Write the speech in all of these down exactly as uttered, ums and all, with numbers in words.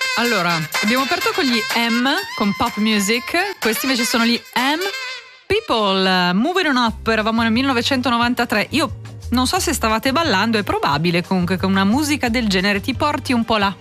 Allora, abbiamo aperto con gli M, con pop music. Questi invece sono gli M People. Moving On Up, eravamo nel millenovecentonovantatré. Io non so se stavate ballando, è probabile comunque che una musica del genere ti porti un po' là.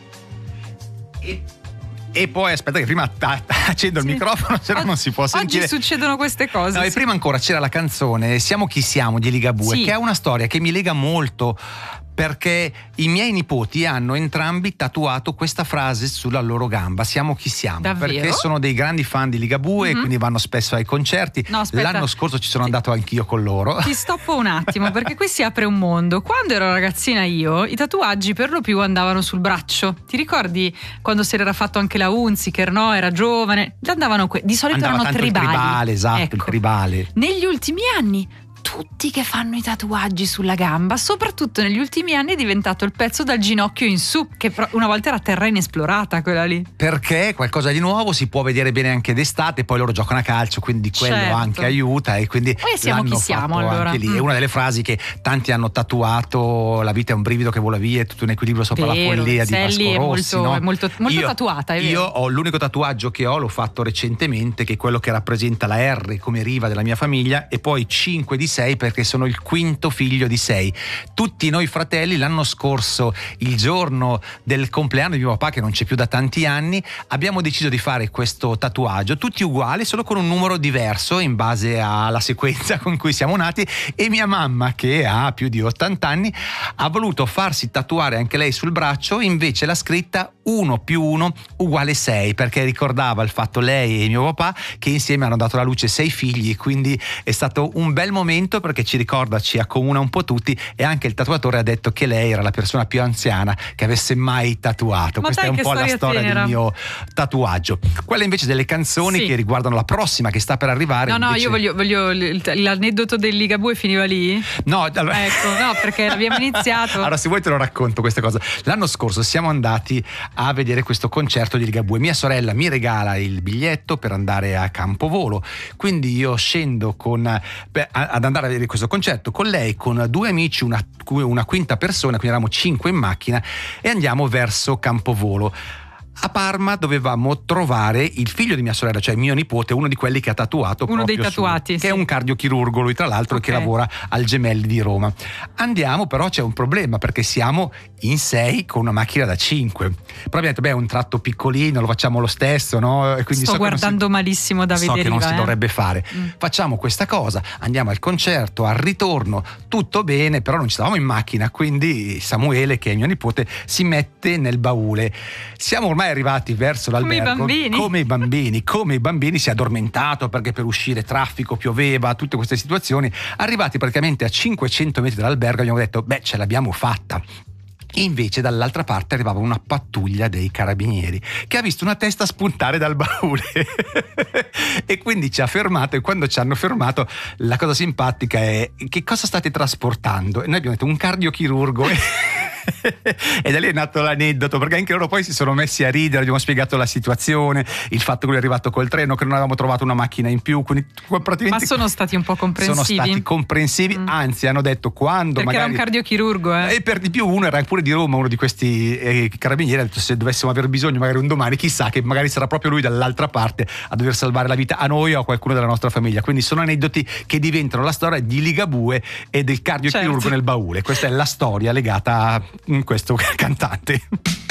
E, e poi aspetta che prima ta- accendo Sì. il microfono, se no non si può sentire. Oggi succedono queste cose. No, e sì. prima ancora c'era la canzone Siamo chi siamo di Ligabue, Sì. che è una storia che mi lega molto, perché i miei nipoti hanno entrambi tatuato questa frase sulla loro gamba: siamo chi siamo. Davvero? Perché sono dei grandi fan di Ligabue, Mm-hmm. e quindi vanno spesso ai concerti. No, aspetta. L'anno scorso ci sono andato anch'io con loro. Ti stoppo un attimo perché qui si apre un mondo. Quando ero ragazzina io, i tatuaggi per lo più andavano sul braccio. Ti ricordi quando se l'era fatto anche la Hunziker, no? Era giovane. Andavano que- di solito Andava erano tanto tribali. il tribale, esatto, Ecco. il tribale. Negli ultimi anni tutti che fanno i tatuaggi sulla gamba, soprattutto negli ultimi anni è diventato il pezzo dal ginocchio in su, che però una volta era terra inesplorata quella lì. Perché è qualcosa di nuovo, si può vedere bene anche d'estate, poi loro giocano a calcio, quindi quello Certo. anche aiuta, e quindi Poi siamo l'hanno chi siamo, fatto allora. anche lì. Mm. È una delle frasi che tanti hanno tatuato: la vita è un brivido che vola via, è tutto un equilibrio sopra Vero, la follia di Selli Vasco è Rossi, molto- no? è molto- molto io, tatuata, è vero. Io ho l'unico tatuaggio che ho, l'ho fatto recentemente, che è quello che rappresenta la R come riva della mia famiglia, e poi cinque di sei perché sono il quinto figlio di sei. Tutti noi fratelli l'anno scorso, il giorno del compleanno di mio papà, che non c'è più da tanti anni, abbiamo deciso di fare questo tatuaggio, tutti uguali, solo con un numero diverso in base alla sequenza con cui siamo nati, e mia mamma, che ha più di ottanta anni, ha voluto farsi tatuare anche lei sul braccio invece la scritta uno più uno uguale sei, perché ricordava il fatto, lei e mio papà, che insieme hanno dato alla luce sei figli, quindi è stato un bel momento perché ci ricorda, ci accomuna un po' tutti, e anche il tatuatore ha detto che lei era la persona più anziana che avesse mai tatuato. Ma Questa dai, è un che po' la storia storia tenera. del mio tatuaggio. Quella invece delle canzoni Sì. che riguardano la prossima che sta per arrivare. No, no, invece... io voglio, voglio l- l'aneddoto del Ligabue finiva lì. No, allora... Ecco, no, perché l'abbiamo iniziato. Allora, se vuoi te lo racconto questa cosa. L'anno scorso siamo andati a vedere questo concerto di Ligabue. Mia sorella mi regala il biglietto per andare a Campovolo, quindi io scendo con, beh, ad andare a vedere questo concerto con lei, con due amici, una, una quinta persona, quindi eravamo cinque in macchina, e andiamo verso Campovolo. A Parma dovevamo trovare il figlio di mia sorella, cioè mio nipote, uno di quelli che ha tatuato, Uno proprio dei tatuati, su, sì. che è un cardiochirurgo lui, tra l'altro, Ok. che lavora al Gemelli di Roma. Andiamo, però c'è un problema, perché siamo in sei con una macchina da cinque. Però abbiamo detto, beh, è un tratto piccolino, lo facciamo lo stesso, no? E quindi Sto so che non si- guardando malissimo da so vedere. che non si eh. dovrebbe fare. Mm. Facciamo questa cosa, andiamo al concerto, al ritorno tutto bene, però non ci stavamo in macchina, quindi Samuele, che è mio nipote, si mette nel baule. Siamo ormai arrivati verso l'albergo, Come i bambini. come i bambini, come i bambini, si è addormentato perché per uscire traffico, pioveva, tutte queste situazioni. Arrivati praticamente a cinquecento metri dall'albergo abbiamo detto, beh, ce l'abbiamo fatta. E invece dall'altra parte arrivava una pattuglia dei carabinieri che ha visto una testa spuntare dal baule e quindi ci ha fermato, e quando ci hanno fermato la cosa simpatica è: che cosa state trasportando? E noi abbiamo detto un cardiochirurgo. E da lì è nato l'aneddoto, perché anche loro poi si sono messi a ridere, abbiamo spiegato la situazione, il fatto che lui è arrivato col treno, che non avevamo trovato una macchina in più, quindi praticamente Ma sono stati un po' comprensivi. sono stati comprensivi, Mm. anzi hanno detto, quando Perché magari era un cardiochirurgo, eh. e per di più uno era pure di Roma, uno di questi eh, carabinieri, ha detto, se dovessimo aver bisogno magari un domani, chissà, che magari sarà proprio lui dall'altra parte a dover salvare la vita a noi o a qualcuno della nostra famiglia. Quindi sono aneddoti che diventano la storia di Ligabue e del cardiochirurgo Certo. nel baule. Questa è la storia legata a mm, questo cantante.